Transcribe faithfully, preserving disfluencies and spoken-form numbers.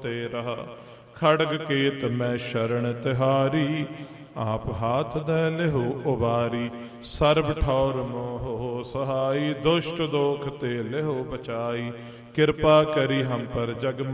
ਤੇ ਰਹਾ। ਖੜਗ ਕੇਤ ਮੈਂ ਸ਼ਰਨ ਤਿਹਾਰੀ, ਆਪ ਹਾਥ ਦੈ ਲਿਹੋ ਉਬਾਰੀ। ਸਰਬ ਠੌਰ ਮੋਹ ਸਹਾਈ, ਦੁਸ਼ਟ ਦੋਖ ਤੇ ਲਿਹੋ ਬਚਾਈ। ਕਿਰਪਾ ਕਰੀ ਹਮ ਪਰ ਜਗ